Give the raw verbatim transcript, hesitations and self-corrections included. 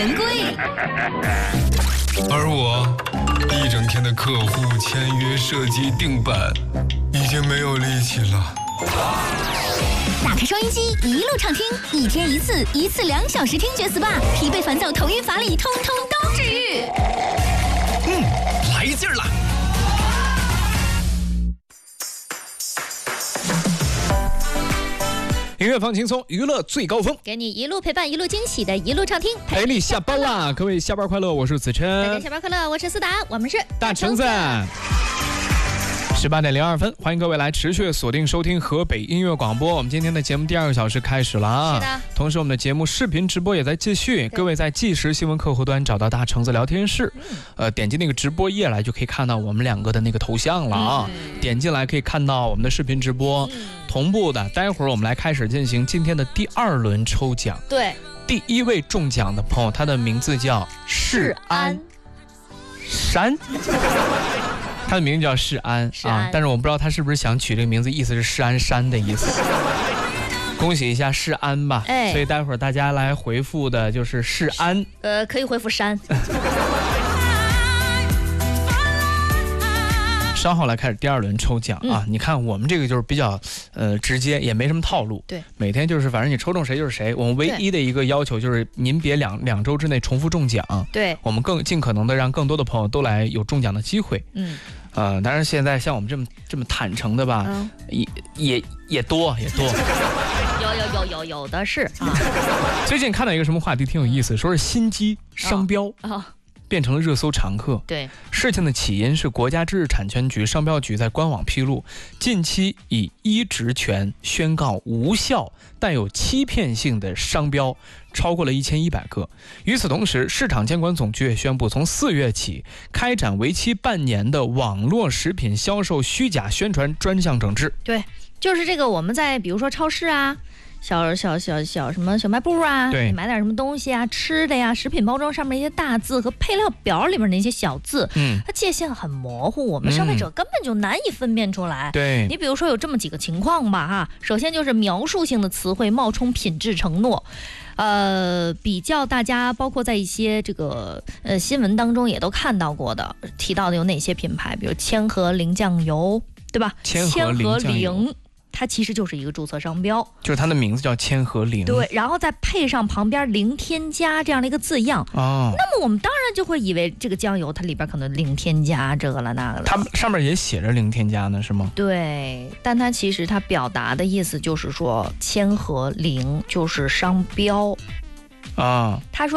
人归。 而我一整天的客户签约、设计、定版，已经没有力气了。 打开收音机，一路畅听，一天一次，一次两小时听觉 S P A， 疲惫烦躁、头晕乏力，通通都治愈。 嗯，来劲儿了。 音乐放轻松，娱乐最高峰， 给你一路陪伴，一路惊喜的一路畅听， 陪你下班啦！各位下班快乐，我是子琛。 大家下班快乐，我是思达，我们是大橙子。十八点零二分，欢迎各位来持续锁定收听河北音乐广播。我们今天的节目第二个小时开始了啊！ 是的。 同时，我们的节目视频直播也在继续。各位在即时新闻客户端找到大橙子聊天室，嗯、呃，点击那个直播页来就可以看到我们两个的那个头像了啊！嗯、点进来可以看到我们的视频直播，嗯、同步的。待会儿我们来开始进行今天的第二轮抽奖。 对。 第一位中奖的朋友，他的名字叫世安山。他的名字叫世安啊，但是我不知道他是不是想取这个名字，意思是世安山的意思。恭喜一下世安吧，哎，所以待会儿大家来回复的就是世安， 呃，可以回复山。 稍后来开始第二轮抽奖啊！嗯、你看我们这个就是比较呃直接，也没什么套路。 对， 每天就是反正你抽中谁就是谁。我们唯一的一个要求就是您别两两周之内重复中奖。 对， 我们更尽可能的让更多的朋友都来有中奖的机会。嗯，呃，当然现在像我们这么这么坦诚的吧，嗯、也也也多也多。 有有有有有的是啊。 最近看到一个什么话题挺有意思，说是心机商标。哦哦变成了热搜常客。 对， 事情的起因是国家知识产权局商标局在官网披露，近期以依职权宣告无效带有欺骗性的商标超过了一千一百个。与此同时，市场监管总局也宣布，从四月起开展为期半年的网络食品销售虚假宣传专项整治。 对，就是这个我们在比如说超市啊。小小小小什么小卖部啊，你买点什么东西啊，吃的呀，食品包装上面一些大字和配料表里面的一些小字，嗯，它界限很模糊，我们消费者根本就难以分辨出来。 对、嗯， 你比如说有这么几个情况吧，哈，首先就是描述性的词汇冒充品质承诺。呃，比较大家包括在一些这个呃新闻当中也都看到过的，提到的有哪些品牌，比如千和零酱油，对吧？ 千和零酱油。 它其实就是一个注册商标， 就是它的名字叫千和零， 对，然后再配上旁边零添加这样的一个字样，哦，那么我们当然就会以为这个酱油它里边可能零添加这个了那个了， 它上面也写着零添加呢，是吗？ 对，但它其实它表达的意思就是说千和零就是商标啊，他说。